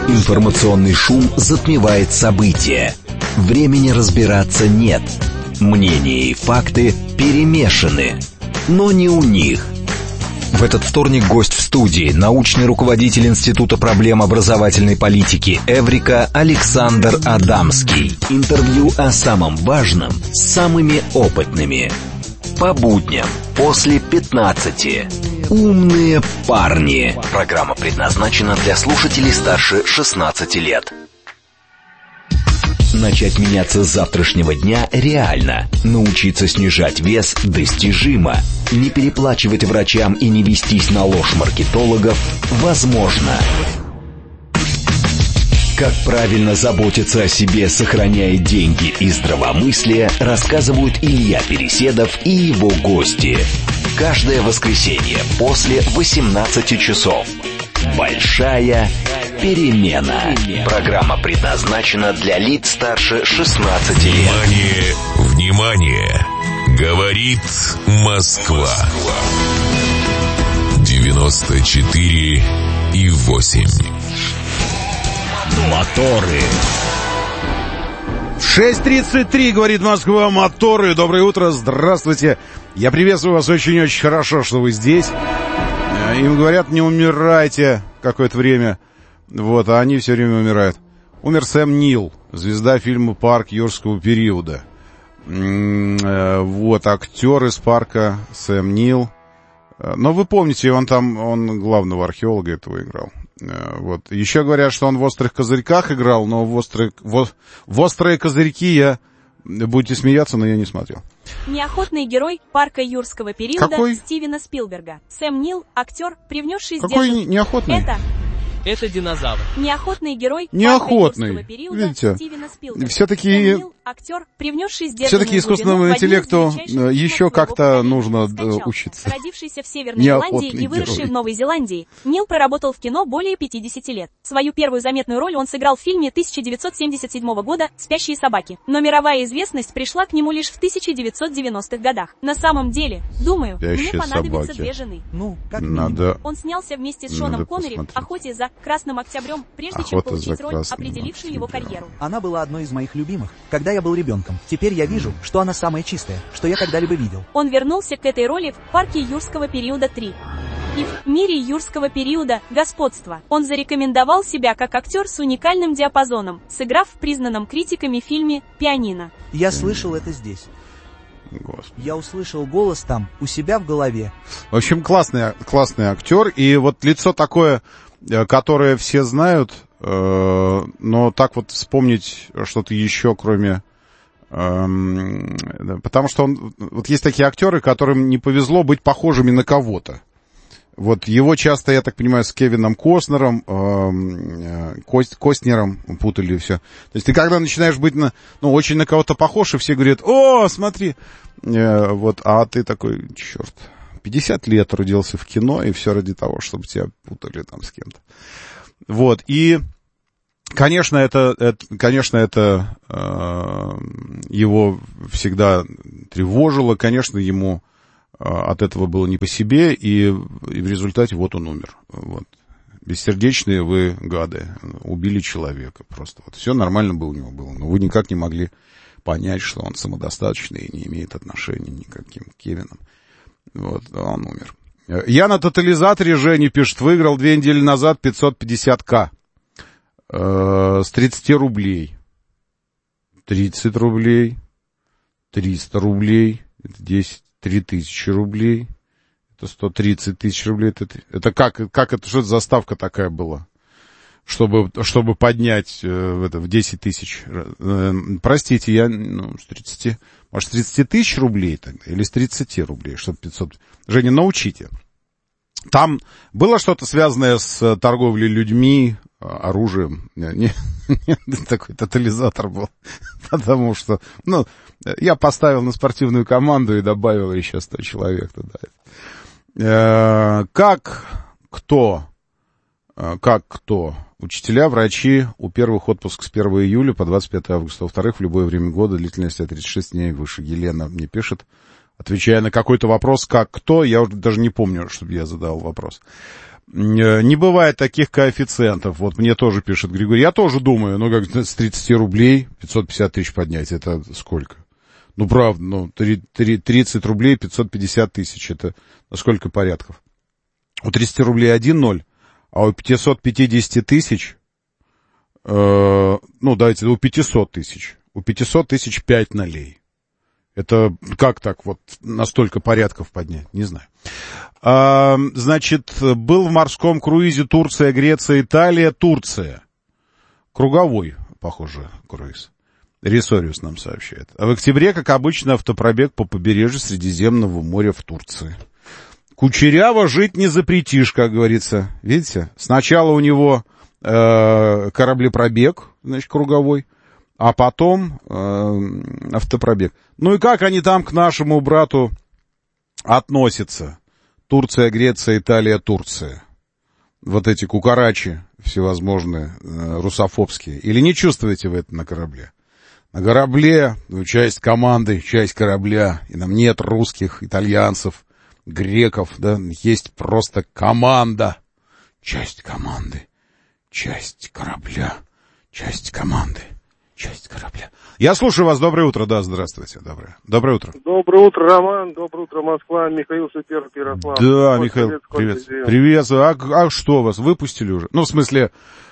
Информационный шум затмевает события. Времени разбираться нет. Мнения и факты перемешаны. Но не у них. В этот вторник гость в студии, научный руководитель Института проблем образовательной политики «Эврика» Александр Адамский. Интервью о самом важном с самыми опытными. По будням после 15. Умные парни. Программа предназначена для слушателей старше 16 лет. Начать меняться с завтрашнего дня реально. Научиться снижать вес достижимо. Не переплачивать врачам и не вестись на ложь маркетологов возможно. Как правильно заботиться о себе, сохраняя деньги и здравомыслие, рассказывают Илья Переседов и его гости. Каждое воскресенье после 18 часов. Большая перемена. Программа предназначена для лиц старше 16 лет. Внимание, внимание! Говорит Москва. 94,8. Моторы. 6:33, говорит Москва, моторы. Доброе утро, здравствуйте. Я приветствую вас очень-очень хорошо, что вы здесь. Им говорят, не умирайте какое-то время. Вот, а они все время умирают. Умер Сэм Нил, звезда фильма «Парк юрского периода». Вот, актер из «Парка» Сэм Нил. Но вы помните, он главного археолога этого играл. Вот. Еще говорят, что он в «Острых козырьках» играл, но в «Острые козырьки» будете смеяться, но я не смотрел. Неохотный герой «Парка юрского периода» Какой? Стивена Спилберга. Сэм Нил, актер, привнесший Какой неохотный? Это динозавр. Неохотный герой Неохотный. «Парка юрского периода» Видите? Стивена Спилберга. Все-таки... Сэм Нил, актер, привнесший Все-таки искусственному интеллекту еще как-то нужно учиться. Родившийся в Северной Ирландии и выросший в Новой Зеландии, Нил проработал в кино более 50 лет. Свою первую заметную роль он сыграл в фильме 1977 года «Спящие собаки». Но мировая известность пришла к нему лишь в 1990-х годах. На самом деле, думаю, мне понадобится две жены. Ну, как надо... Он снялся вместе с Шоном Коннери в «Охоте за Красным Октябрем», прежде чем получить роль, определившую его карьеру. Она была одной из моих любимых, когда я был ребенком. Теперь я вижу, что она самая чистая, что я когда-либо видел. Он вернулся к этой роли в «Парке юрского периода 3». И в «Мире юрского периода. Господство» он зарекомендовал себя как актер с уникальным диапазоном, сыграв в признанном критиками фильме «Пианино». Я слышал это здесь. Господи. Я услышал голос там, у себя в голове. В общем, классный актер. И вот лицо такое, которое все знают, но так вот вспомнить что-то еще, кроме... Потому что вот есть такие актеры, которым не повезло быть похожими на кого-то. Вот его часто, я так понимаю, с Кевином Костнером, Костнером путали все. То есть ты когда начинаешь быть очень на кого-то похож, и все говорят: «О, смотри!» Вот, а ты такой: черт, 50 лет трудился в кино, и все ради того, чтобы тебя путали там с кем-то. Вот, и... Конечно, это его всегда тревожило, конечно, ему от этого было не по себе, и в результате вот он умер. Вот. Бессердечные вы гады, убили человека просто. Вот. Все нормально бы у него было, но вы никак не могли понять, что он самодостаточный и не имеет отношения никаким к Кевинам. Вот, он умер. Я на тотализаторе, Женя пишет, выиграл 2 недели назад 550К. С 30 рублей. 30 рублей. 300 рублей. Это 3000 рублей. Это 130 тысяч рублей. Это как это, что это за ставка такая была? Чтобы поднять в 10 тысяч. Простите, я с 30, может, с 30 тысяч рублей тогда, или с 30 рублей, чтобы 500. Женя, научите. Там было что-то связанное с торговлей людьми, оружием. Нет, такой тотализатор был. Потому что, я поставил на спортивную команду и добавил еще 100 человек туда. Как кто? Учителя, врачи, у первых отпуск с 1 июля по 25 августа, во-вторых, в любое время года, длительность от 36 дней и выше. Елена мне пишет, отвечая на какой-то вопрос, как кто, я уже даже не помню, чтобы я задал вопрос. Не бывает таких коэффициентов. Вот мне тоже пишет Григорий. Я тоже думаю, ну как с 30 рублей 550 тысяч поднять, это сколько? Ну, правда, ну, 30 рублей 550 тысяч, это на сколько порядков? У 30 рублей 1 ноль, а у 550 тысяч, ну, давайте, у 500 тысяч. У 500 тысяч 5 нолей. Это как так вот на столько порядков поднять? Не знаю. Значит, был в морском круизе Турция, Греция, Италия, Турция. Круговой, похоже, круиз. Ресориус нам сообщает. А в октябре, как обычно, автопробег по побережью Средиземного моря в Турции. Кучеряво жить не запретишь, как говорится. Видите? Сначала у него кораблепробег, значит, круговой, а потом автопробег. Ну и как они там к нашему брату относятся? Турция, Греция, Италия, Турция. Вот эти кукарачи всевозможные, русофобские. Или не чувствуете вы это на корабле? На корабле, ну, часть команды, часть корабля. И нам нет русских, итальянцев, греков, да. Есть просто команда. Часть команды, часть корабля, часть команды. Часть корабля. Я слушаю вас. Доброе утро. Да, здравствуйте. Доброе утро. Доброе утро, Роман. Доброе утро, Москва. Михаил Супер, Ярослав. Да, Михаил, привет. Приветствую. А что вас выпустили уже? Ну, в смысле,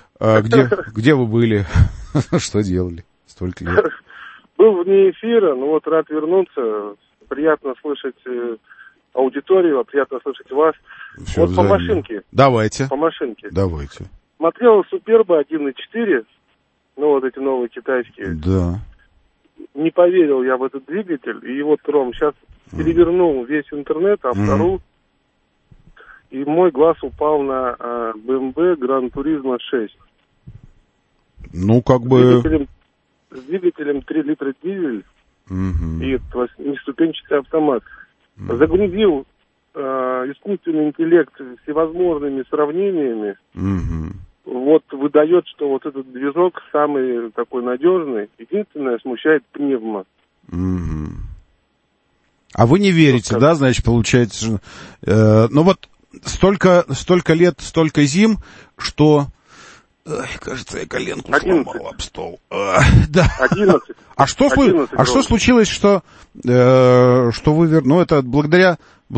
где вы были? Что делали? Столько лет. Был вне эфира, но вот рад вернуться. Приятно слышать аудиторию, приятно слышать вас. Все вот по машинке. Давайте. По машинке. Давайте. Смотрел Суперба 1.4. Ну, вот эти новые китайские. Да. Не поверил я в этот двигатель. И вот, Ром, сейчас перевернул весь интернет, автору. И мой глаз упал на BMW Gran Turismo 6. Ну, как бы... С двигателем 3 литра дизель и 8-ступенчатый автомат. Загрузил искусственный интеллект всевозможными сравнениями. Вот выдает, что вот этот движок самый такой надежный. Единственное, смущает пневмо. А вы не верите, да, значит, получается? Ну вот столько лет, столько зим, что... Ой, кажется, я коленку сломал об стол. Да. 11. А что случилось, что вы ну, это благодаря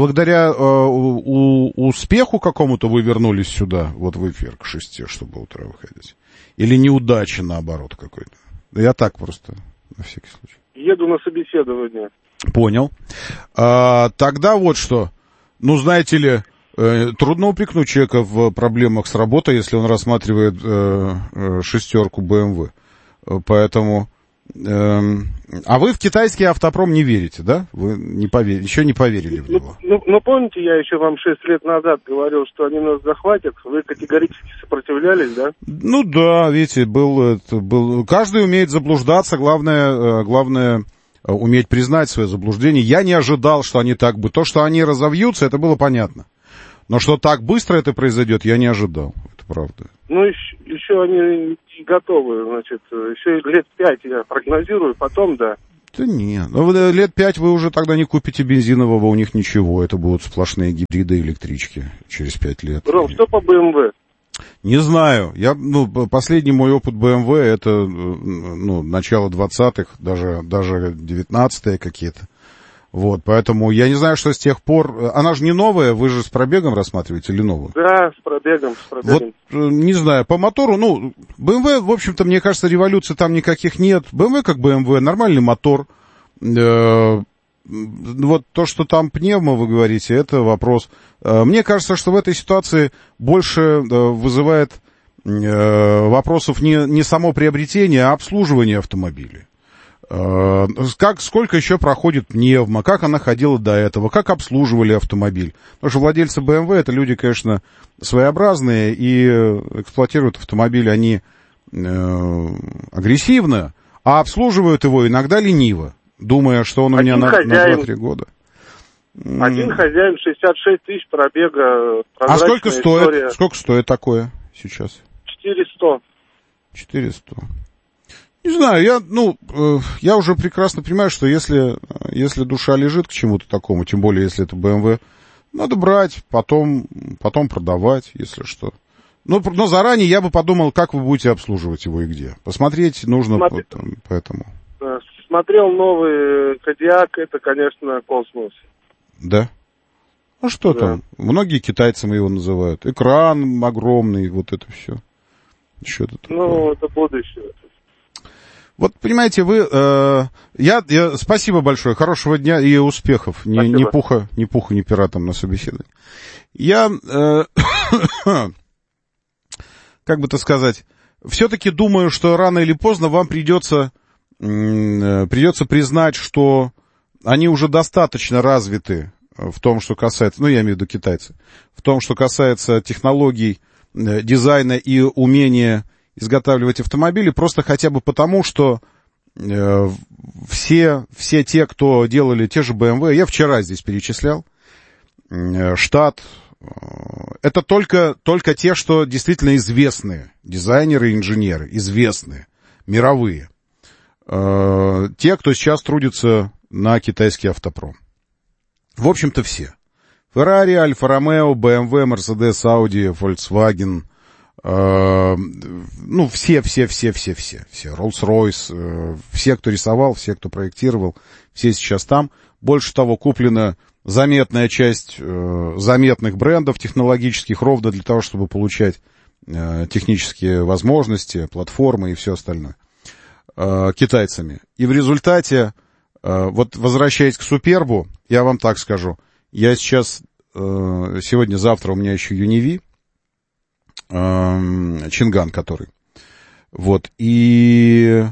успеху какому-то вы вернулись сюда, вот в эфир к 6, чтобы утро выходить? Или неудача, наоборот, какой-то? Я так просто, на всякий случай. Еду на собеседование. Понял. Тогда вот что. Ну, знаете ли, трудно упрекнуть человека в проблемах с работой, если он рассматривает 6 BMW. Поэтому... А вы в китайский автопром не верите, да? Вы еще не поверили в него. Ну, помните, я еще вам 6 лет назад говорил, что они нас захватят? Вы категорически сопротивлялись, да? Ну да, видите, был. Каждый умеет заблуждаться, главное уметь признать свое заблуждение. Я не ожидал, что они так бы... То, что они разовьются, это было понятно. Но что так быстро это произойдет, я не ожидал. Это правда. Ну, еще они не готовы, значит, еще лет 5 я прогнозирую, потом, да. Да нет, ну, лет 5 вы уже тогда не купите бензинового у них ничего. Это будут сплошные гибриды, электрички через 5 лет. Ром, что по BMW? Не знаю. Последний мой опыт BMW это, начало 20-х, даже 19-е какие-то. Вот, поэтому я не знаю, что с тех пор... Она же не новая, вы же с пробегом рассматриваете или новую? Да, с пробегом. Вот, не знаю, по мотору, BMW, в общем-то, мне кажется, революции там никаких нет. BMW как BMW, нормальный мотор. Вот то, что там пневмо, вы говорите, это вопрос. Мне кажется, что в этой ситуации больше вызывает вопросов не само приобретение, а обслуживание автомобиля. Сколько еще проходит пневмо, как она ходила до этого, как обслуживали автомобиль. Потому что владельцы BMW это люди, конечно, своеобразные и эксплуатируют автомобиль они агрессивно, а обслуживают его иногда лениво, думая, что он у меня на 2-3 года. Один хозяин, 66 тысяч пробега. А сколько стоит? История. Сколько стоит такое сейчас? 400. 400. Не знаю, я уже прекрасно понимаю, что если душа лежит к чему-то такому, тем более, если это BMW, Надо брать, потом продавать, если что. Но заранее я бы подумал, как вы будете обслуживать его и где. Посмотреть нужно поэтому. Смотрел новый Кодиак, это, конечно, космос. Да? Ну что там? Многие китайцам его называют. Экран огромный, вот это все. Что-то такое. Ну, это будущее. Вот, понимаете, вы... спасибо большое, хорошего дня и успехов. Ни пуха, ни пера там на собеседовании. Я, как бы это сказать, все-таки думаю, что рано или поздно вам придется признать, что они уже достаточно развиты в том, что касается, я имею в виду китайцы, в том, что касается технологий, дизайна и умения изготавливать автомобили, просто хотя бы потому, что все те, кто делали те же BMW, я вчера здесь перечислял, штат, это только те, что действительно известные, дизайнеры и инженеры, известные, мировые. Те, кто сейчас трудится на китайский автопром. В общем-то все. Ferrari, Alfa Romeo, BMW, Mercedes, Audi, Volkswagen, все. Rolls-Royce, все, кто рисовал, все, кто проектировал, все сейчас там. Больше того, куплена заметная часть заметных брендов технологических ровно для того, чтобы получать технические возможности, платформы и все остальное китайцами. И в результате, вот возвращаясь к Супербу, я вам так скажу, я сейчас, сегодня-завтра у меня еще Юниви, Чинган который. Вот, и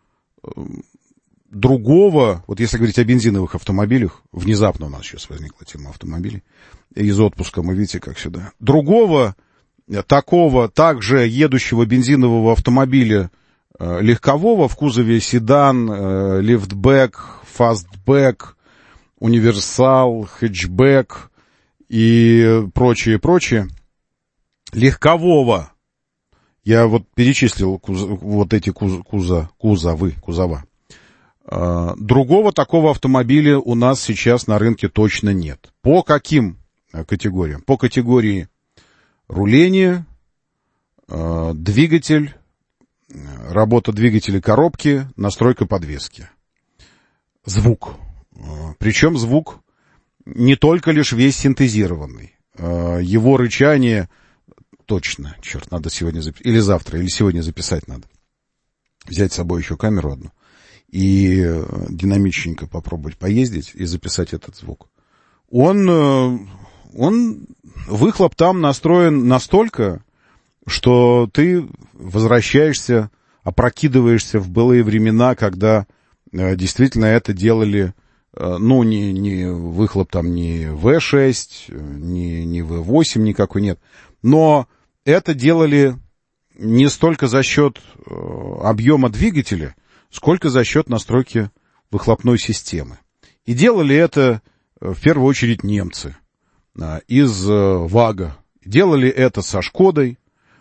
другого, вот если говорить о бензиновых автомобилях, внезапно у нас сейчас возникла тема автомобилей, из отпуска мы видите, как сюда. Другого, такого, также едущего бензинового автомобиля, легкового в кузове седан, лифтбэк, фастбэк, универсал, хэтчбэк и прочее, легкового, я вот перечислил вот эти кузова. Другого такого автомобиля у нас сейчас на рынке точно нет. По каким категориям? По категории руления, двигатель, работа двигателя коробки, настройка подвески. Звук. Причем звук не только лишь весь синтезированный. Его рычание точно. Черт, надо сегодня записать. Или завтра, или сегодня записать надо. Взять с собой еще камеру одну. И динамичненько попробовать поездить и записать этот звук. Он выхлоп там настроен настолько, что ты возвращаешься, опрокидываешься в былые времена, когда действительно это делали, не выхлоп там не V6, не V8 никакой нет, но это делали не столько за счет объема двигателя, сколько за счет настройки выхлопной системы. И делали это в первую очередь немцы из ВАГа. Делали это со Шкодой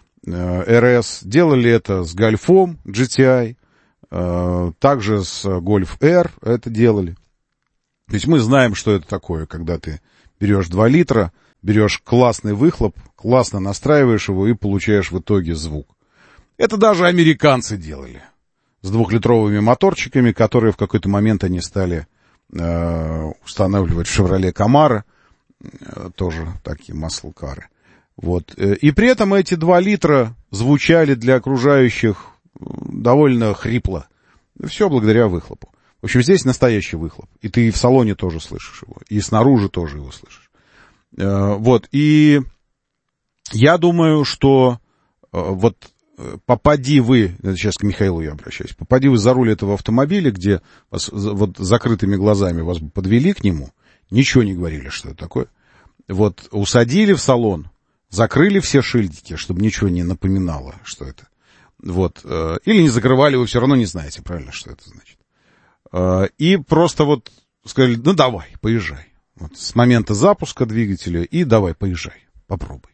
РС, делали это с Гольфом GTI, также с Golf R это делали. То есть мы знаем, что это такое, когда ты берешь 2 литра, берешь классный выхлоп, классно настраиваешь его и получаешь в итоге звук. Это даже американцы делали с 2-литровыми моторчиками, которые в какой-то момент они стали устанавливать в Chevrolet Camaro, тоже такие маслкары. Вот. И при этом эти 2 литра звучали для окружающих довольно хрипло. Все благодаря выхлопу. В общем, здесь настоящий выхлоп. И ты в салоне тоже слышишь его. И снаружи тоже его слышишь. Вот. И я думаю, что вот попади вы, сейчас к Михаилу я обращаюсь, попади вы за руль этого автомобиля, где вас вот закрытыми глазами вас подвели к нему, ничего не говорили, что это такое. Вот усадили в салон, закрыли все шильдики, чтобы ничего не напоминало, что это. Вот. Или не закрывали, вы все равно не знаете, правильно, что это значит. И просто вот сказали, ну давай, поезжай. Вот, с момента запуска двигателя и давай, поезжай, попробуй.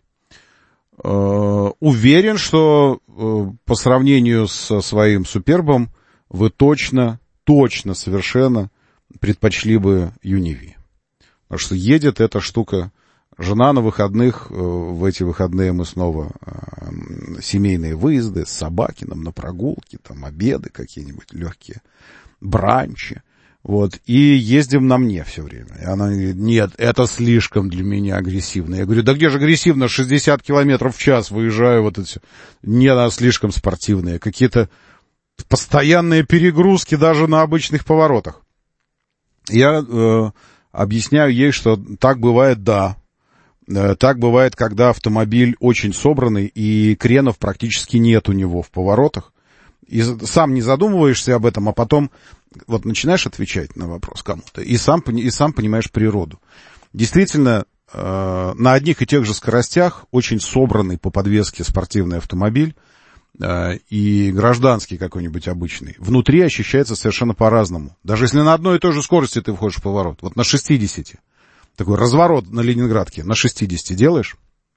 Уверен, что по сравнению со своим Супербом вы точно совершенно предпочли бы Юниви. Потому что едет эта штука Жена на выходных, в эти выходные мы снова семейные выезды с Собакиным на прогулки, там обеды какие-нибудь легкие, бранчи. Вот, и ездим на мне все время. И она говорит, нет, это слишком для меня агрессивно. Я говорю, да где же агрессивно, 60 километров в час выезжаю, вот это все. Нет, она слишком спортивная. Какие-то постоянные перегрузки даже на обычных поворотах. Я объясняю ей, что так бывает, да. Так бывает, когда автомобиль очень собранный, и кренов практически нет у него в поворотах. И сам не задумываешься об этом, а потом вот начинаешь отвечать на вопрос кому-то, и сам понимаешь природу. Действительно, на одних и тех же скоростях очень собранный по подвеске спортивный автомобиль и гражданский какой-нибудь обычный внутри ощущается совершенно по-разному. Даже если на одной и той же скорости ты входишь в поворот, вот на 60, такой разворот на Ленинградке, на 60 делаешь.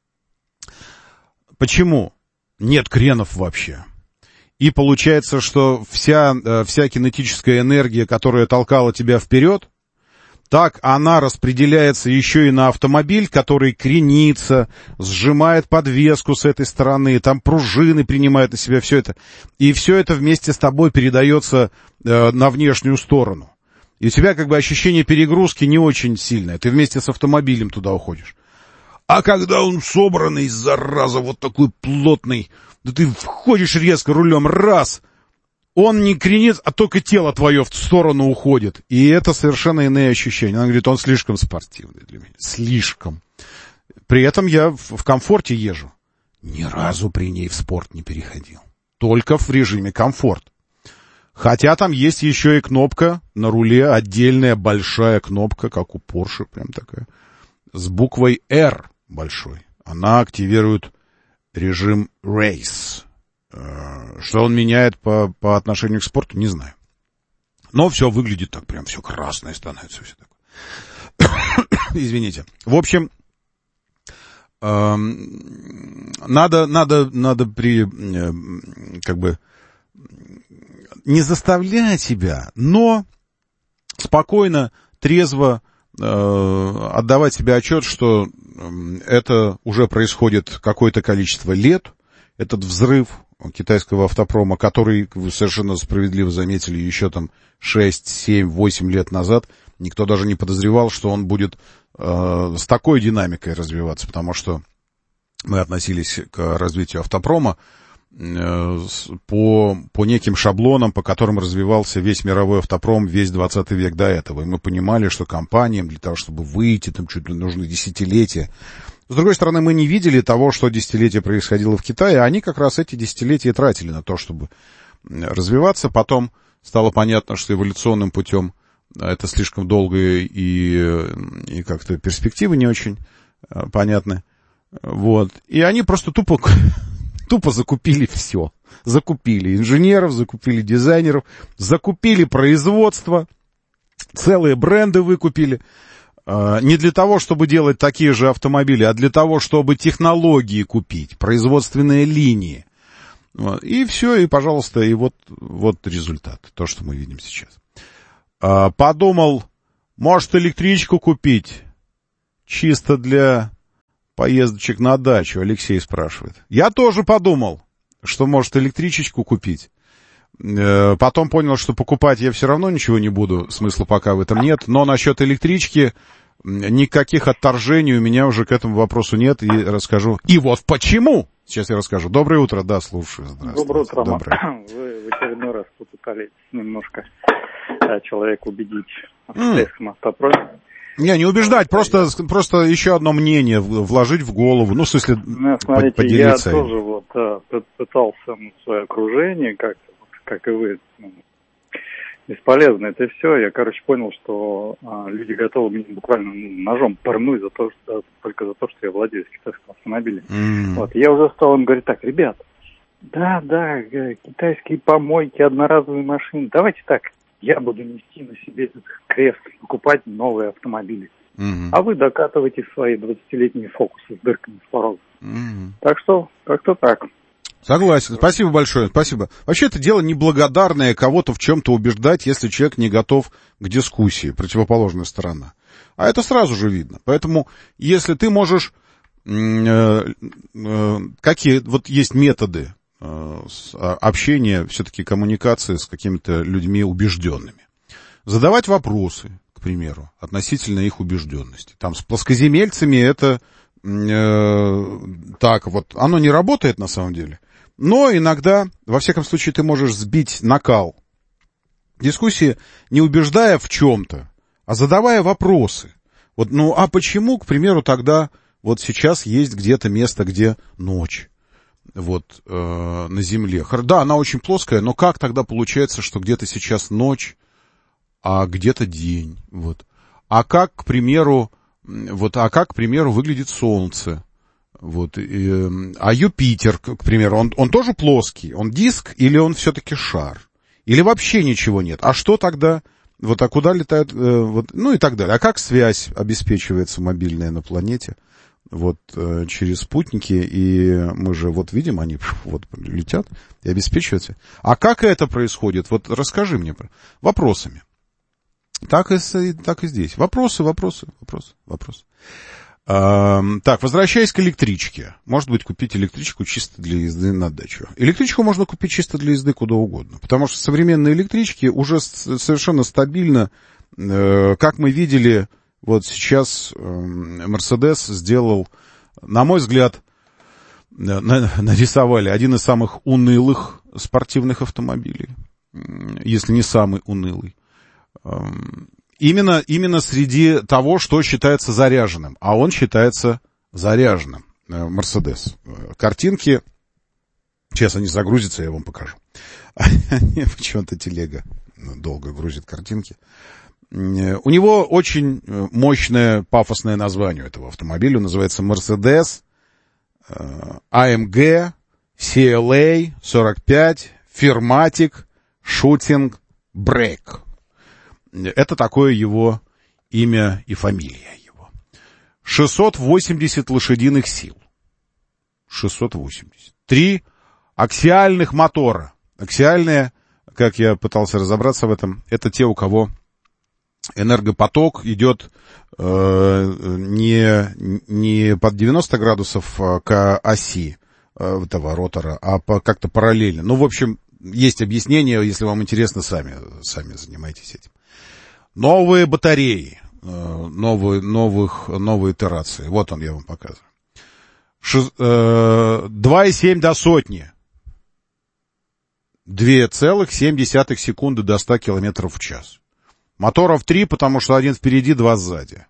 Почему? Нет кренов вообще. И получается, что вся кинетическая энергия, которая толкала тебя вперед, так она распределяется еще и на автомобиль, который кренится, сжимает подвеску с этой стороны, там пружины принимают на себя все это. И все это вместе с тобой передается на внешнюю сторону. И у тебя как бы ощущение перегрузки не очень сильное. Ты вместе с автомобилем туда уходишь. А когда он собранный, зараза, вот такой плотный, да ты входишь резко рулем, раз, он не кренится, а только тело твое в сторону уходит. И это совершенно иные ощущения. Она говорит, он слишком спортивный для меня. Слишком. При этом я в комфорте езжу. Ни разу при ней в спорт не переходил. Только в режиме комфорт. Хотя там есть еще и кнопка на руле, отдельная большая кнопка, как у Porsche, прям такая, с буквой R большой. Она активирует режим Race. Что он меняет по отношению к спорту, не знаю. Но все выглядит так, прям все красное становится, все такое. Извините. В общем, надо как бы не заставлять себя, но спокойно, трезво отдавать себе отчет, что это уже происходит какое-то количество лет, этот взрыв китайского автопрома, который, вы совершенно справедливо заметили, еще там 6, 7, 8 лет назад, никто даже не подозревал, что он будет с такой динамикой развиваться, потому что мы относились к развитию автопрома по неким шаблонам, по которым развивался весь мировой автопром, весь 20 век до этого. И мы понимали, что компаниям для того, чтобы выйти, там чуть ли нужны десятилетия. С другой стороны, мы не видели того, что десятилетия происходило в Китае, а они как раз эти десятилетия тратили на то, чтобы развиваться. Потом стало понятно, что эволюционным путем это слишком долго и как-то перспективы не очень понятны. Вот. И они просто тупо закупили все. Закупили инженеров, закупили дизайнеров, закупили производство, целые бренды выкупили. Не для того, чтобы делать такие же автомобили, а для того, чтобы технологии купить, производственные линии. И все, и, пожалуйста, и вот результат, то, что мы видим сейчас. Подумал, может, электричку купить? Чисто для поездочек на дачу, Алексей спрашивает. Я тоже подумал, что может электричечку купить. Потом понял, что покупать я все равно ничего не буду, смысла пока в этом нет. Но насчет электрички никаких отторжений у меня уже к этому вопросу нет. И расскажу. И вот почему! Сейчас я расскажу. Доброе утро, да, слушаю. Здравствуйте. Доброе утро, Доброе. Вы в очередной раз попытались немножко человека убедить в китайском автопроме. Не убеждать, просто еще одно мнение вложить в голову. Ну, в смысле, смотрите, поделиться. Я тоже пытался свое окружение, как и вы, бесполезно это все. Я, понял, что люди готовы меня буквально ножом пырнуть только за то, что я владелец китайского автомобиля. Вот. Я уже стал им говорить, так, ребят, да, китайские помойки, одноразовые машины, давайте так, я буду нести на себе этот крест, покупать новые автомобили. А вы докатываете свои 20-летние фокусы с дырками в порогах. Так что, как-то так. Согласен. Спасибо большое. Спасибо. Вообще, это дело неблагодарное кого-то в чем-то убеждать, если человек не готов к дискуссии, противоположная сторона. А это сразу же видно. Поэтому, если ты можешь... Какие вот есть методы общения, все-таки коммуникации с какими-то людьми убежденными? Задавать вопросы, к примеру, относительно их убежденности. Там с плоскоземельцами это так вот, оно не работает на самом деле. Но иногда, во всяком случае, ты можешь сбить накал дискуссии, не убеждая в чем-то, а задавая вопросы. Вот, ну, а почему, к примеру, тогда вот сейчас есть где-то место, где ночь, вот, на Земле? Да, она очень плоская, но как тогда получается, что где-то сейчас ночь, а где-то день, вот? А как, к примеру, выглядит Солнце? Вот, а Юпитер, к примеру, он тоже плоский? Он диск или он все-таки шар? Или вообще ничего нет? А что тогда? Вот, а куда летают? Вот, ну и так далее. А как связь обеспечивается мобильная на планете? Вот, через спутники, и мы же вот видим, они вот летят и обеспечиваются. А как это происходит? Вот расскажи мне вопросами. Так и здесь. Вопросы. Так, возвращаясь к электричке. Может быть, купить электричку чисто для езды на дачу. Электричку можно купить чисто для езды куда угодно. Потому что современные электрички уже совершенно стабильно, как мы видели, вот сейчас Mercedes сделал, на мой взгляд, нарисовали один из самых унылых спортивных автомобилей. Если не самый унылый. Именно среди того, что считается заряженным. А он считается заряженным. Мерседес. Картинки. Сейчас они загрузятся, я вам покажу. Почему-то телега долго грузит картинки. У него очень мощное, пафосное название этого автомобиля. Он называется Mercedes AMG CLA 45 Firmatic Shooting Brake. Это такое его имя и фамилия его. 680 лошадиных сил. 680. 3 аксиальных мотора. Аксиальные, как я пытался разобраться в этом, это те, у кого энергопоток идет не под 90 градусов к оси этого ротора, а как-то параллельно. Ну, в общем, есть объяснение, если вам интересно, сами занимайтесь этим. Новые батареи, новые итерации. Вот он, я вам показываю. 2,7 до сотни. 2,7 секунды до 100 километров в час. Моторов 3, потому что один впереди, 2 сзади.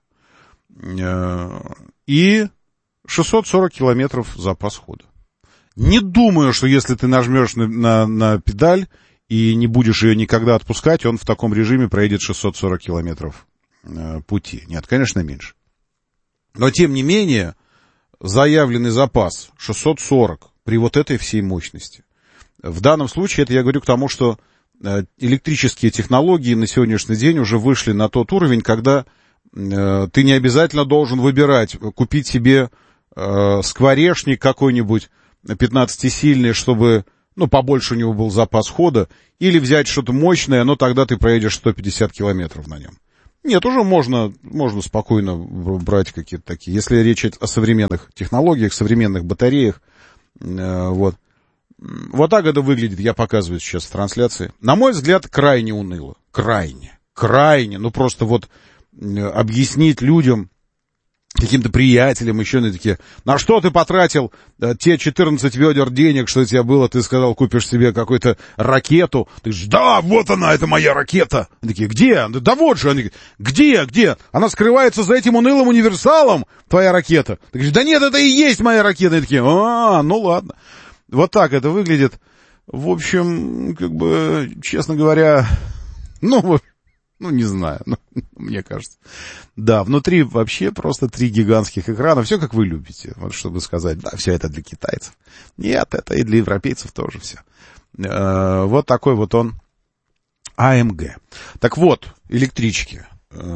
И 640 километров запас хода. Не думаю, что если ты нажмешь на педаль и не будешь ее никогда отпускать, он в таком режиме проедет 640 километров пути. Нет, конечно, меньше. Но, тем не менее, заявленный запас 640 при вот этой всей мощности. В данном случае это я говорю к тому, что электрические технологии на сегодняшний день уже вышли на тот уровень, когда ты не обязательно должен выбирать, купить себе скворечник какой-нибудь 15-сильный, чтобы, ну, побольше у него был запас хода, или взять что-то мощное, но тогда ты проедешь 150 километров на нем. Нет, уже можно спокойно брать какие-то такие. Если речь о современных технологиях, современных батареях, вот. Вот так это выглядит, я показываю сейчас в трансляции. На мой взгляд, крайне уныло. Крайне. Ну, просто вот объяснить людям, каким-то приятелям, еще на такие, на что ты потратил те 14 ведер денег, что у тебя было, ты сказал, купишь себе какую-то ракету. Ты говоришь, да, вот она, это моя ракета. Они такие, где? Да вот же. Они такие, где? Она скрывается за этим унылым универсалом, твоя ракета. Ты говоришь, да нет, это и есть моя ракета. Они такие, ну ладно. Вот так это выглядит. В общем, как бы, честно говоря, ну, не знаю, мне кажется. Да, внутри вообще просто 3 гигантских экрана. Все, как вы любите. Вот чтобы сказать, да, все это для китайцев. Нет, это и для европейцев тоже все. Вот такой вот он AMG. Так вот, электрички.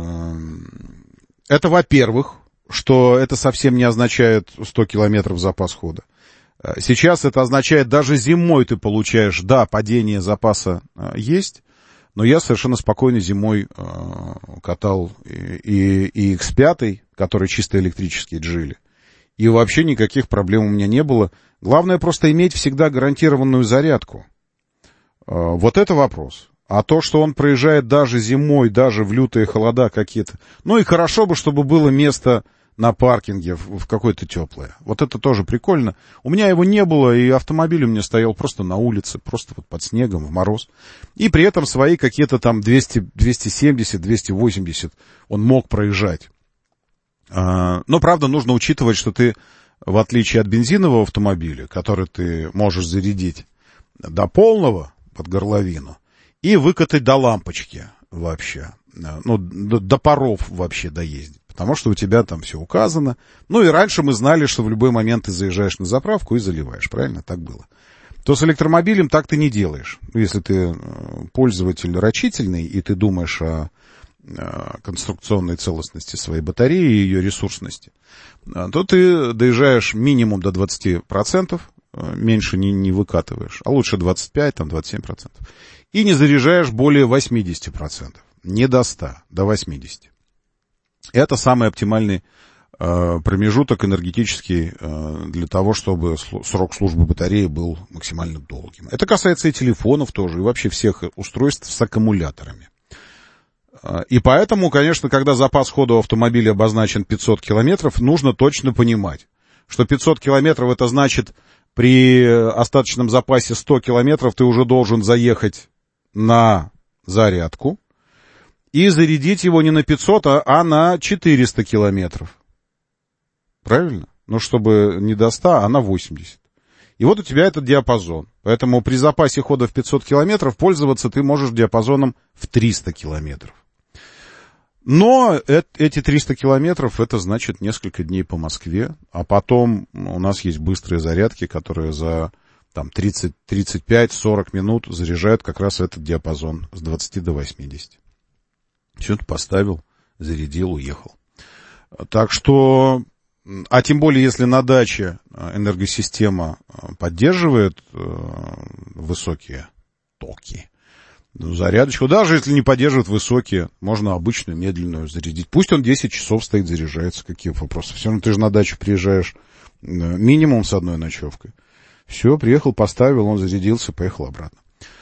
Это, во-первых, что это совсем не означает 100 километров запас хода. Сейчас это означает, даже зимой ты получаешь, да, падение запаса есть, но я совершенно спокойно зимой катал и X5, который чисто электрические джили, и вообще никаких проблем у меня не было. Главное просто иметь всегда гарантированную зарядку. Вот это вопрос. А то, что он проезжает даже зимой, даже в лютые холода какие-то, ну и хорошо бы, чтобы было место на паркинге в какое-то теплое. Вот это тоже прикольно. У меня его не было, и автомобиль у меня стоял просто на улице, просто вот под снегом, в мороз. И при этом свои какие-то там 200, 270, 280 он мог проезжать. Но, правда, нужно учитывать, что ты, в отличие от бензинового автомобиля, который ты можешь зарядить до полного под горловину и выкатать до лампочки вообще, ну, до паров вообще доездить. Потому что у тебя там все указано. Ну и раньше мы знали, что в любой момент ты заезжаешь на заправку и заливаешь. Правильно? Так было. То с электромобилем так ты не делаешь. Если ты пользователь рачительный, и ты думаешь о конструкционной целостности своей батареи и ее ресурсности, то ты доезжаешь минимум до 20%, меньше не выкатываешь, а лучше 25, там 27%. И не заряжаешь более 80%. Не до 100, до 80%. Это самый оптимальный промежуток энергетический для того, чтобы срок службы батареи был максимально долгим. Это касается и телефонов тоже, и вообще всех устройств с аккумуляторами. И поэтому, конечно, когда запас хода у автомобиля обозначен 500 километров, нужно точно понимать, что 500 километров это значит при остаточном запасе 100 километров ты уже должен заехать на зарядку и зарядить его не на 500, а на 400 километров. Правильно? Ну, чтобы не до 100, а на 80. И вот у тебя этот диапазон. Поэтому при запасе хода в 500 километров пользоваться ты можешь диапазоном в 300 километров. Но эти 300 километров, это значит несколько дней по Москве, а потом у нас есть быстрые зарядки, которые за там, 30-35-40 минут заряжают как раз этот диапазон с 20 до 80. Все это поставил, зарядил, уехал. Так что, а тем более, если на даче энергосистема поддерживает высокие токи, зарядочку, даже если не поддерживает высокие, можно обычную медленную зарядить. Пусть он 10 часов стоит, заряжается, какие вопросы. Все равно ты же на дачу приезжаешь минимум с одной ночевкой. Все, приехал, поставил, он зарядился, поехал обратно.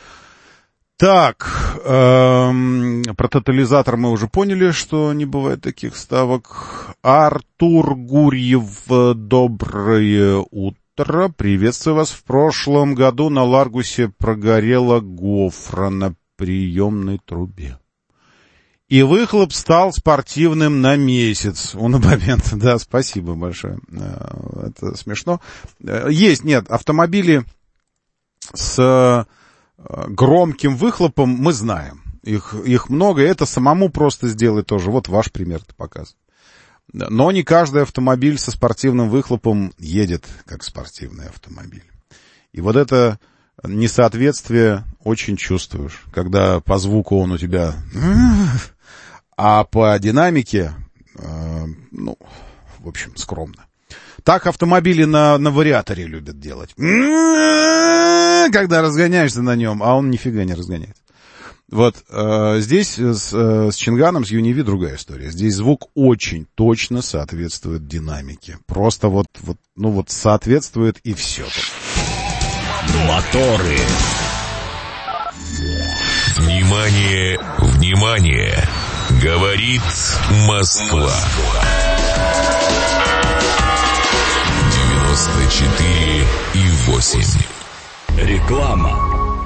Так, про тотализатор мы уже поняли, что не бывает таких ставок. Артур Гурьев, доброе утро. Приветствую вас. В прошлом году на Ларгусе прогорела гофра на приемной трубе. И выхлоп стал спортивным на месяц. Он на момент. Да, спасибо большое. Это смешно. Нет, автомобили с громким выхлопом мы знаем. Их много, и это самому просто сделать тоже. Вот ваш пример-то показывает. Но не каждый автомобиль со спортивным выхлопом едет как спортивный автомобиль. И вот это несоответствие очень чувствуешь, когда по звуку он у тебя, а по динамике, ну, в общем, скромно. Так автомобили на вариаторе любят делать. Когда разгоняешься на нем, а он нифига не разгоняется. Вот здесь с Чинганом, с Юниви другая история. Здесь звук очень точно соответствует динамике. Просто вот соответствует и все. Моторы. Внимание, внимание! Говорит Москва. 94,8. Реклама.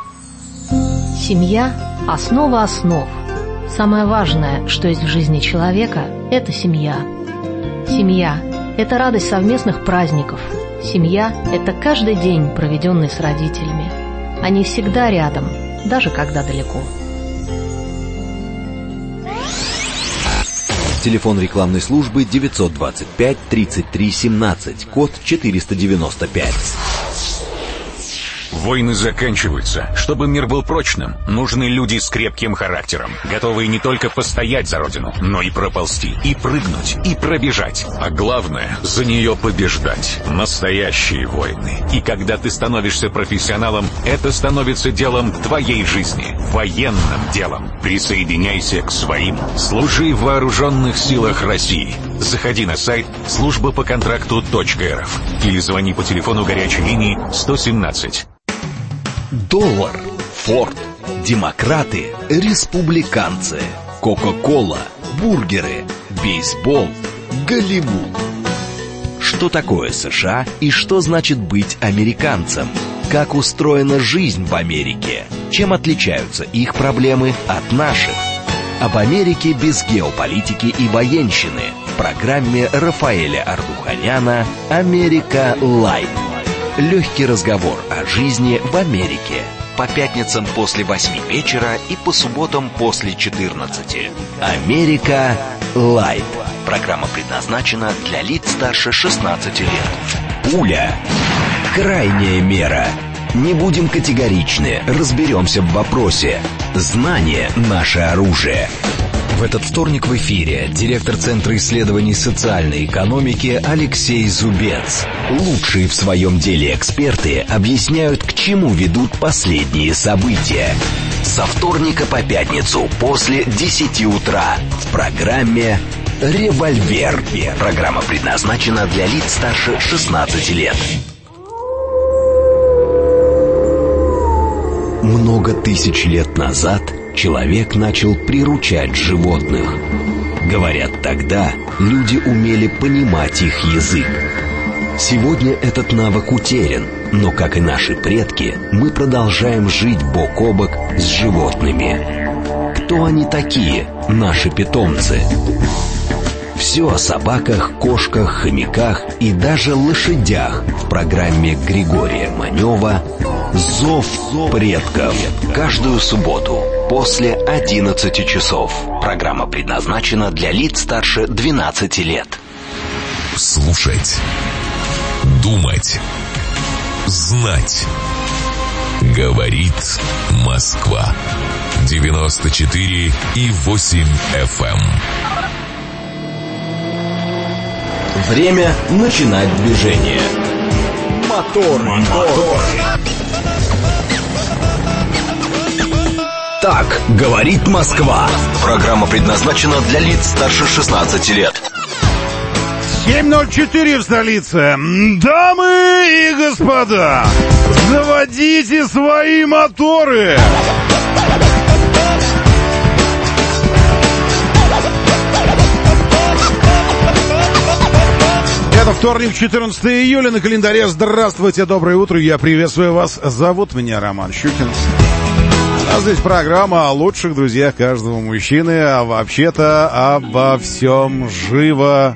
Семья – основа основ. Самое важное, что есть в жизни человека – это семья. Семья – это радость совместных праздников. Семья – это каждый день, проведенный с родителями. Они всегда рядом, даже когда далеко. Телефон рекламной службы 925 33 17, код 495. Войны заканчиваются. Чтобы мир был прочным, нужны люди с крепким характером, готовые не только постоять за родину, но и проползти, и прыгнуть, и пробежать. А главное, за нее побеждать. Настоящие войны. И когда ты становишься профессионалом, это становится делом твоей жизни. Военным делом. Присоединяйся к своим. Служи в вооруженных силах России. Заходи на сайт службапоконтракту.рф или звони по телефону горячей линии 117. Доллар, Форд, демократы, республиканцы, Кока-кола, бургеры, бейсбол, Голливуд. Что такое США и что значит быть американцем? Как устроена жизнь в Америке? Чем отличаются их проблемы от наших? Об Америке без геополитики и военщины в программе Рафаэля Ардуханяна «Америка Лайт». Легкий разговор о жизни в Америке. По пятницам после 8 вечера и по субботам после 14. «Америка Лайт». Программа предназначена для лиц старше 16 лет. Пуля. Крайняя мера. Не будем категоричны, разберемся в вопросе. Знание – наше оружие. В этот вторник в эфире директор Центра исследований социальной экономики Алексей Зубец. Лучшие в своем деле эксперты объясняют, к чему ведут последние события. Со вторника по пятницу после 10 утра в программе «Револьвер». Программа предназначена для лиц старше 16 лет. Много тысяч лет назад человек начал приручать животных. Говорят, тогда люди умели понимать их язык. Сегодня этот навык утерян, но, как и наши предки, мы продолжаем жить бок о бок с животными. Кто они такие, наши питомцы? Все о собаках, кошках, хомяках и даже лошадях в программе Григория Манева «Зов предков». Каждую субботу после 11 часов. Программа предназначена для лиц старше 12 лет. Слушать. Думать. Знать. Говорит Москва. 94,8 FM. Время начинать движение. Мотор. Так говорит Москва. Программа предназначена для лиц старше 16 лет. 7:04 в столице. Дамы и господа, заводите свои моторы. Это вторник, 14 июля на календаре. Здравствуйте, доброе утро, я приветствую вас. Зовут меня Роман Щукин. У нас здесь программа о лучших друзьях каждого мужчины, а вообще-то обо всем живо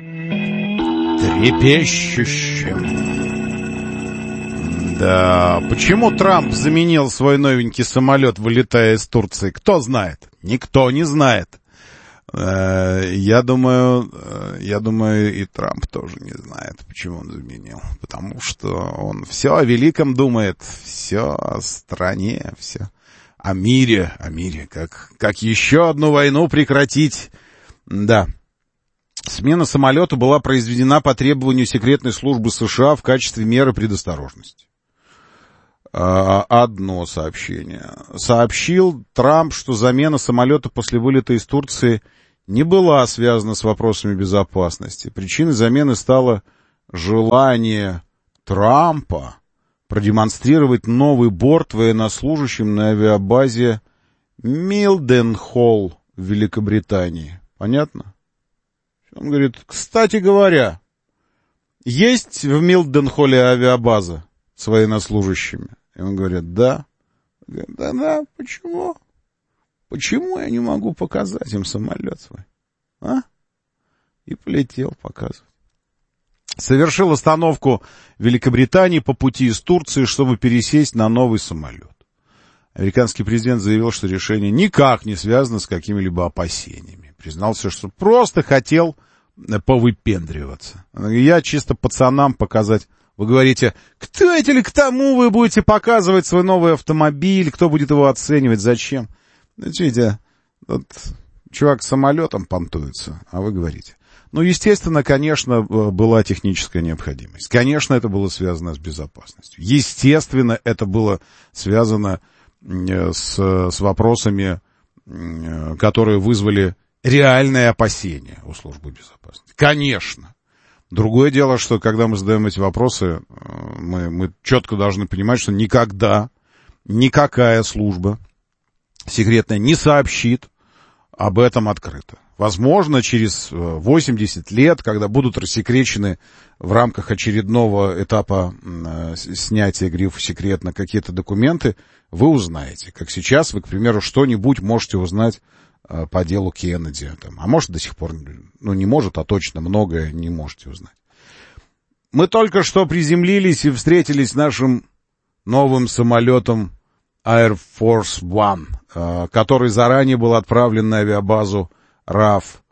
трепещущем. Да, почему Трамп заменил свой новенький самолет, вылетая из Турции? Кто знает? Никто не знает. Я думаю, и Трамп тоже не знает, почему он заменил. Потому что он все о великом думает, все о стране, все о мире, как еще одну войну прекратить. Да. Смена самолета была произведена по требованию секретной службы США в качестве меры предосторожности. Одно сообщение. Сообщил Трамп, что замена самолета после вылета из Турции не была связана с вопросами безопасности. Причиной замены стало желание Трампа продемонстрировать новый борт военнослужащим на авиабазе Милденхолл в Великобритании. Понятно? Он говорит, кстати говоря, есть в Милденхолле авиабаза с военнослужащими? И он говорит, да. Да, почему? Почему я не могу показать им самолет свой? И полетел показывать. Совершил остановку в Великобритании по пути из Турции, чтобы пересесть на новый самолет. Американский президент заявил, что решение никак не связано с какими-либо опасениями. Признался, что просто хотел повыпендриваться. Я чисто пацанам показать Вы говорите, кто это или к тому вы будете показывать свой новый автомобиль, кто будет его оценивать, зачем? Видите, вот чувак с самолетом понтуется, а вы говорите. Ну, естественно, конечно, была техническая необходимость. Конечно, это было связано с безопасностью. Естественно, это было связано с вопросами, которые вызвали реальные опасения у службы безопасности. Конечно. Другое дело, что когда мы задаем эти вопросы, мы четко должны понимать, что никогда никакая служба секретная не сообщит об этом открыто. Возможно, через 80 лет, когда будут рассекречены в рамках очередного этапа снятия грифа «секретно» какие-то документы, вы узнаете. Как сейчас вы, к примеру, что-нибудь можете узнать по делу Кеннеди. А может, до сих пор, не может, а точно многое не можете узнать. Мы только что приземлились и встретились с нашим новым самолетом Air Force One, который заранее был отправлен на авиабазу RAF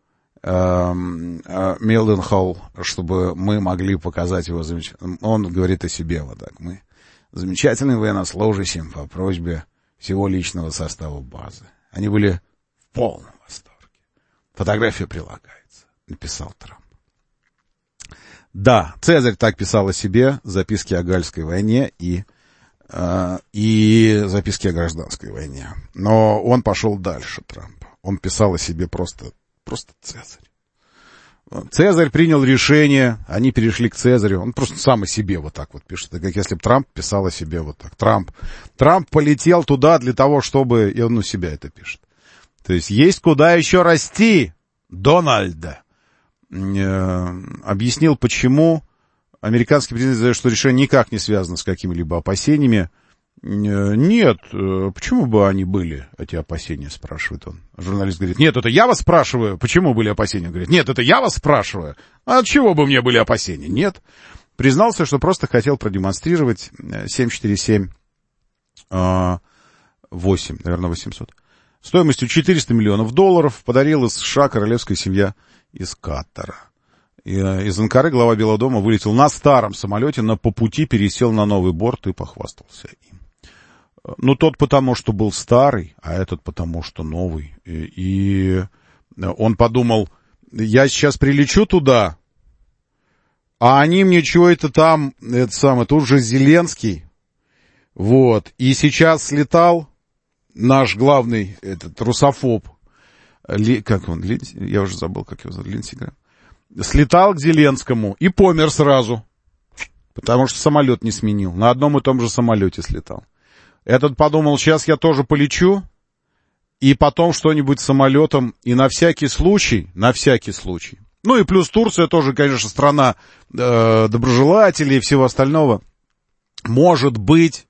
Милденхолл, чтобы мы могли показать его замечательно. Он говорит о себе вот так. Мы замечательные военнослужащие по просьбе всего личного состава базы. Они были в полном восторге. Фотография прилагается, написал Трамп. Да, Цезарь так писал о себе, записки о Гальской войне и записки о гражданской войне. Но он пошел дальше, Трамп. Он писал о себе просто Цезарь. Цезарь принял решение, они перешли к Цезарю. Он просто сам о себе вот так вот пишет. Это как если бы Трамп писал о себе вот так. Трамп полетел туда для того, чтобы... И он у себя это пишет. То есть куда еще расти, Дональда. Объяснил, почему американский президент заявляет, что решение никак не связано с какими-либо опасениями. Нет, почему бы они были, эти опасения, спрашивает он. Журналист говорит, нет, это я вас спрашиваю, почему были опасения? Он говорит, нет, это я вас спрашиваю, а от чего бы мне были опасения? Нет. Признался, что просто хотел продемонстрировать 747-8, наверное, 800. Стоимостью $400 миллионов подарила США королевская семья из Катара. Из Анкары глава Белого дома вылетел на старом самолете, но по пути пересел на новый борт и похвастался им. Ну, тот потому, что был старый, а этот потому, что новый. И он подумал, я сейчас прилечу туда, а они мне что это там, это уже Зеленский. Вот. И сейчас слетал наш главный, русофоб, как он, я уже забыл, как его зовут, Линдси Грэм. Слетал к Зеленскому и помер сразу, потому что самолет не сменил. На одном и том же самолете слетал. Этот подумал, сейчас я тоже полечу, и потом что-нибудь с самолетом, и на всякий случай. Ну и плюс Турция тоже, конечно, страна доброжелателей и всего остального. Может быть,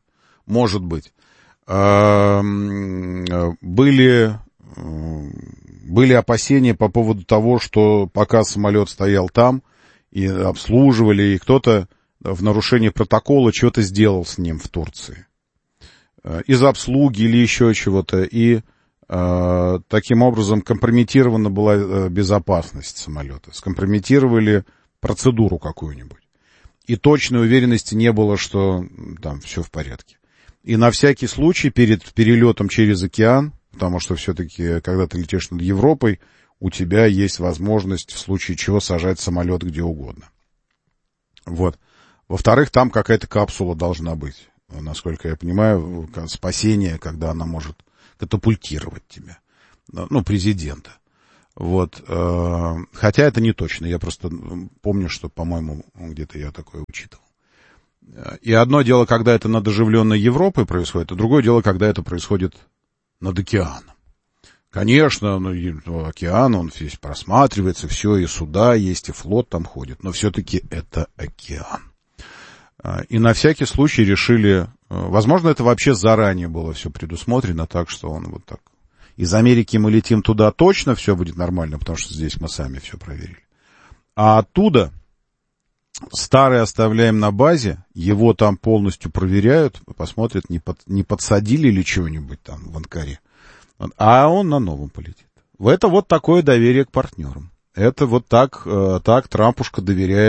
были опасения по поводу того, что пока самолет стоял там, и обслуживали, и кто-то в нарушении протокола что-то сделал с ним в Турции. Из обслуги или еще чего-то. И таким образом компрометирована была безопасность самолета. Скомпрометировали процедуру какую-нибудь. И точной уверенности не было, что там все в порядке. И на всякий случай перед перелетом через океан, потому что все-таки, когда ты летишь над Европой, у тебя есть возможность в случае чего сажать самолет где угодно. Вот. Во-вторых, там какая-то капсула должна быть. Насколько я понимаю, спасение, когда она может катапультировать тебя. Ну, президента. Вот. Хотя это не точно. Я просто помню, что, по-моему, где-то я такое учитывал. И одно дело, когда это над оживленной Европой происходит, а другое дело, когда это происходит над океаном. Конечно, океан, он весь просматривается, все, и суда есть, и флот там ходит, но все-таки это океан. И на всякий случай решили, возможно, это вообще заранее было все предусмотрено, так что он вот так. Из Америки мы летим туда, точно все будет нормально, потому что здесь мы сами все проверили. А оттуда старый оставляем на базе, его там полностью проверяют, посмотрят, не подсадили ли чего-нибудь там в Анкаре. А он на новом полетит. Это вот такое доверие к партнерам. Это вот так Трампушка доверяет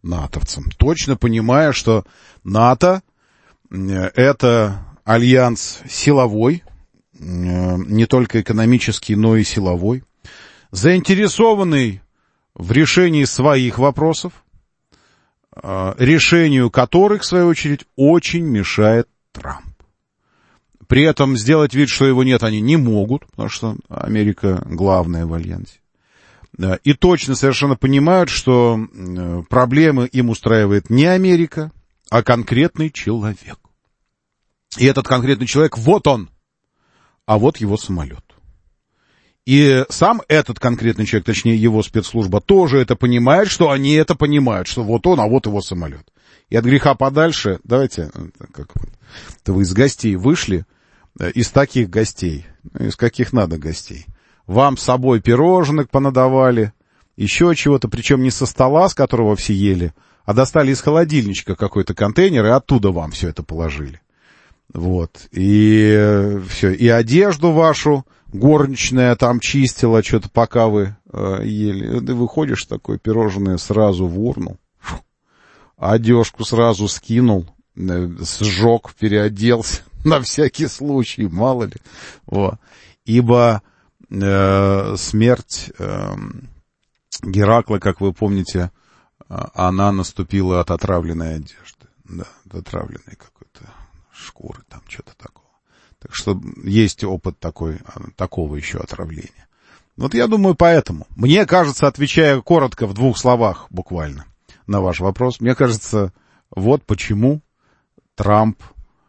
натовцам, точно понимая, что НАТО это альянс силовой, не только экономический, но и силовой, заинтересованный в решении своих вопросов, решению которых, в свою очередь, очень мешает Трамп. При этом сделать вид, что его нет, они не могут, потому что Америка главная в альянсе. И точно совершенно понимают, что проблемы им устраивает не Америка, а конкретный человек. И этот конкретный человек, вот он, а вот его самолет. И сам этот конкретный человек, точнее его спецслужба, тоже это понимает, что они это понимают, что вот он, а вот его самолет. И от греха подальше, давайте, как вы из гостей вышли, из таких гостей, из каких надо гостей. Вам с собой пирожных понадавали, еще чего-то, причем не со стола, с которого все ели, а достали из холодильничка какой-то контейнер, и оттуда вам все это положили. Вот, и все, и одежду вашу горничная там чистила, что-то пока вы ели. Ты выходишь такой, пирожное сразу в урну, одежку сразу скинул, сжег, переоделся, на всякий случай, мало ли. Вот. Ибо смерть Геракла, как вы помните, она наступила от отравленной одежды, да, от отравленной какой-то шкуры, там что-то такого. Так что есть опыт такого еще отравления. Вот я думаю, поэтому. Мне кажется, отвечая коротко в 2 словах буквально на ваш вопрос, мне кажется, вот почему Трамп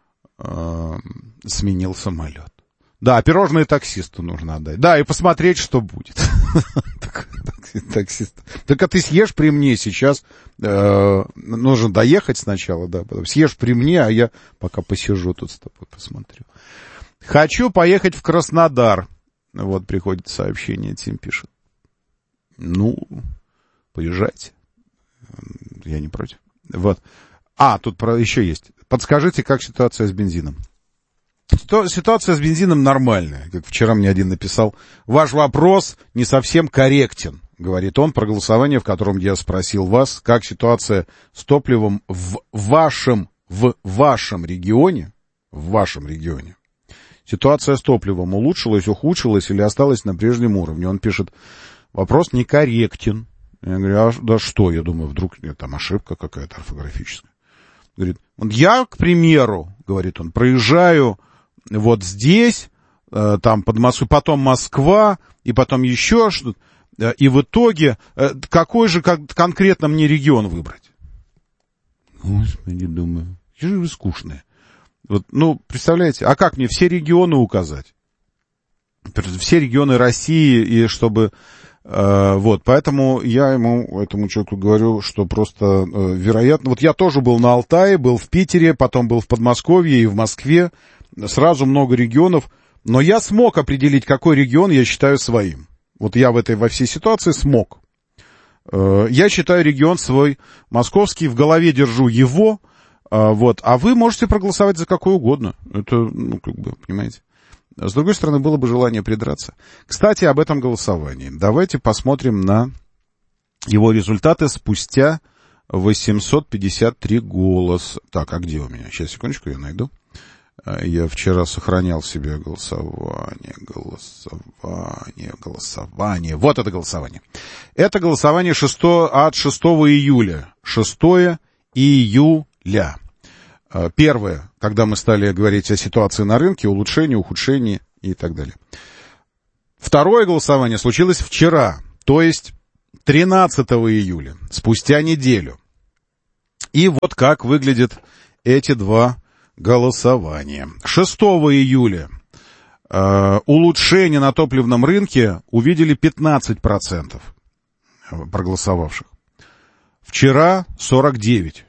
сменил самолет. Да, пирожные таксисту нужно отдать. Да, и посмотреть, что будет. Таксист. Так а ты съешь при мне сейчас. Нужно доехать сначала, да. Потом съешь при мне, а я пока посижу тут с тобой, посмотрю. Хочу поехать в Краснодар. Вот приходит сообщение, Тим пишет. Ну, поезжайте. Я не против. Вот. Тут еще есть. Подскажите, как ситуация с бензином? Ситуация с бензином нормальная. Как вчера мне один написал. Ваш вопрос не совсем корректен, говорит он, про голосование, в котором я спросил вас, как ситуация с топливом в вашем регионе. Ситуация с топливом улучшилась, ухудшилась или осталась на прежнем уровне? Он пишет, вопрос некорректен. Я говорю, да что? Я думаю, вдруг там ошибка какая-то орфографическая. Говорит, я, к примеру, говорит он, проезжаю вот здесь, там под Москвой, потом Москва, и потом еще что-то, и в итоге какой же конкретно мне регион выбрать? Господи, думаю, какие же вы скучные. Вот, представляете, а как мне все регионы указать? Все регионы России, и чтобы... поэтому я этому человеку говорю, что просто вероятно... Вот я тоже был на Алтае, был в Питере, потом был в Подмосковье и в Москве. Сразу много регионов. Но я смог определить, какой регион я считаю своим. Вот я во всей ситуации смог. Я считаю регион свой московский, в голове держу его. А вы можете проголосовать за какой угодно. Это, понимаете... С другой стороны, было бы желание придраться. Кстати, об этом голосовании. Давайте посмотрим на его результаты спустя 853 голоса. Так, а где у меня? Сейчас, секундочку, я найду. Я вчера сохранял себе голосование. Вот это голосование. Это голосование от 6 июля. 6 июля. Первое, когда мы стали говорить о ситуации на рынке, улучшении, ухудшении и так далее. Второе голосование случилось вчера, то есть 13 июля, спустя неделю. И вот как выглядят эти 2 голосования. 6 июля улучшение на топливном рынке увидели 15% проголосовавших. Вчера 49%.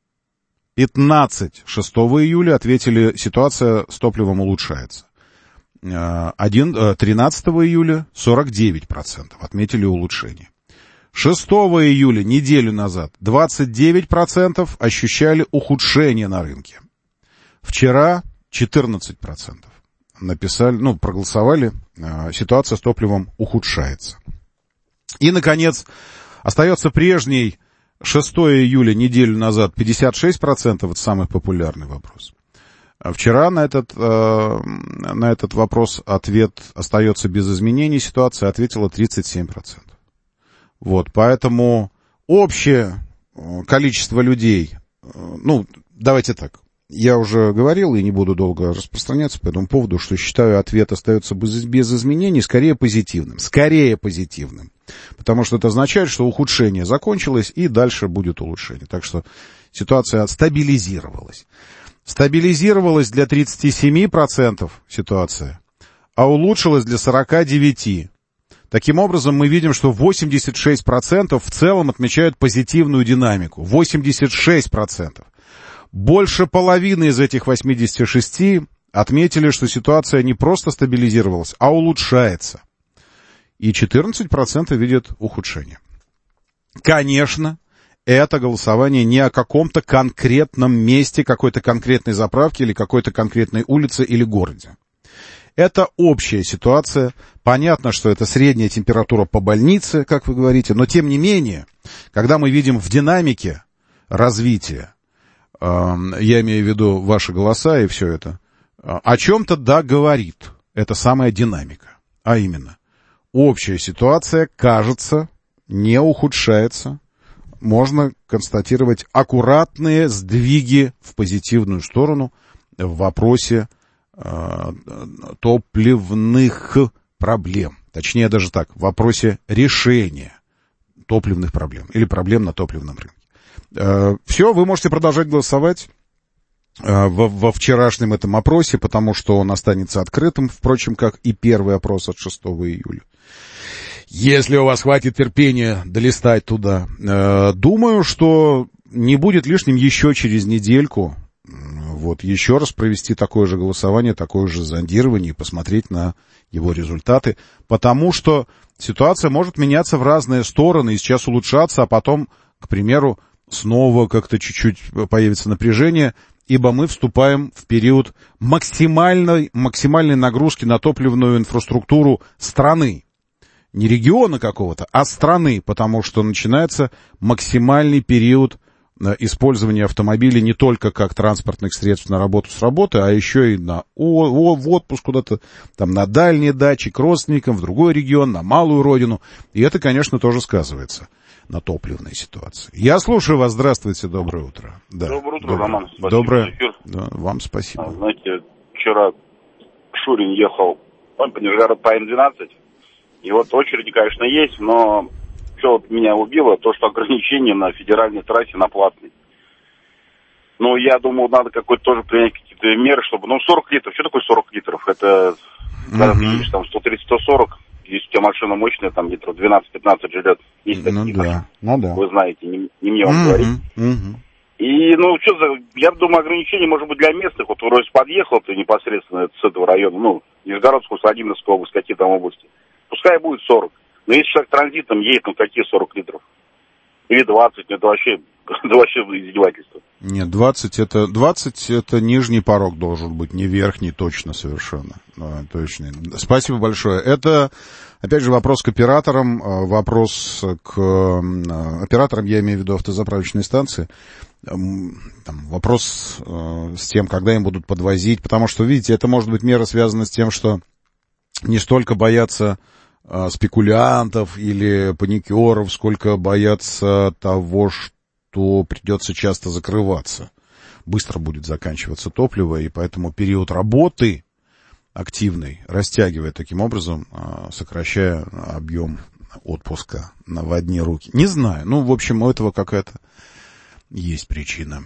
15 6 июля ответили, ситуация с топливом улучшается. 13 июля 49% отметили улучшение. 6 июля, неделю назад, 29% ощущали ухудшение на рынке. Вчера 14% проголосовали, ситуация с топливом ухудшается. И, наконец, остается прежней 6 июля, неделю назад, 56%, это самый популярный вопрос. Вчера на этот вопрос ответ остается без изменений, ситуация ответила 37%. Вот, поэтому общее количество людей, ну, давайте так, я уже говорил и не буду долго распространяться по этому поводу, что считаю, ответ остается без изменений, скорее позитивным, потому что это означает, что ухудшение закончилось и дальше будет улучшение. Так что ситуация стабилизировалась. Стабилизировалась для 37% ситуация, а улучшилась для 49%. Таким образом, мы видим, что 86% в целом отмечают позитивную динамику. 86%. Больше половины из этих 86 отметили, что ситуация не просто стабилизировалась, а улучшается. И 14% видят ухудшение. Конечно, это голосование не о каком-то конкретном месте, какой-то конкретной заправке или какой-то конкретной улице или городе. Это общая ситуация. Понятно, что это средняя температура по больнице, как вы говорите, но тем не менее, когда мы видим в динамике развития, я имею в виду ваши голоса и все это, о чем-то да говорит эта самая динамика. А именно, общая ситуация, кажется, не ухудшается. Можно констатировать аккуратные сдвиги в позитивную сторону в вопросе топливных проблем. Точнее даже так, в вопросе решения топливных проблем или проблем на топливном рынке. Все, вы можете продолжать голосовать во вчерашнем этом опросе, потому что он останется открытым, впрочем, как и первый опрос от 6 июля. Если у вас хватит терпения долистать туда, думаю, что не будет лишним еще через недельку вот еще раз провести такое же голосование, такое же зондирование и посмотреть на его результаты, потому что ситуация может меняться в разные стороны и сейчас улучшаться, а потом, к примеру, снова как-то чуть-чуть появится напряжение, ибо мы вступаем в период максимальной нагрузки на топливную инфраструктуру страны. Не региона какого-то, а страны, потому что начинается максимальный период использования автомобилей не только как транспортных средств на работу с работы, а еще и в отпуск куда-то, там на дальние дачи, к родственникам, в другой регион, на малую родину. И это, конечно, тоже сказывается на топливной ситуации. Я слушаю вас. Здравствуйте, доброе утро. Да. Доброе утро, Роман. Спасибо. Доброе. Да, вам спасибо. Знаете, вчера Шурин ехал по Нижегород по М12, и вот очереди, конечно, есть, но что меня убило, то, что ограничения на федеральной трассе на платной. Ну, я думал, надо какой-то тоже принять какие-то меры, чтобы... 40 литров. Что такое 40 литров? Это, когда ты едешь там 130-140, если у тебя машина мощная, там литров 12-15 живет. Есть такие машины. Вы знаете, не мне вам говорить. И, я думаю, ограничения, может быть, для местных. Вот вроде подъехал ты непосредственно с этого района, Нижегородскую, Владимирскую область, какие там области. Пускай будет 40. Но если человек транзитом едет, какие 40 литров? Или 20, это вообще издевательство. Нет, 20 это нижний порог должен быть, не верхний, точно совершенно. Точно. Спасибо большое. Это, опять же, вопрос к операторам, операторам, я имею в виду автозаправочные станции, вопрос с тем, когда им будут подвозить, потому что, видите, это может быть мера связана с тем, что не столько боятся спекулянтов или паникеров, сколько боятся того, что придется часто закрываться. Быстро будет заканчиваться топливо, и поэтому период работы активной растягивая таким образом, сокращая объем отпуска в одни руки. Не знаю. В общем, у этого какая-то есть причина.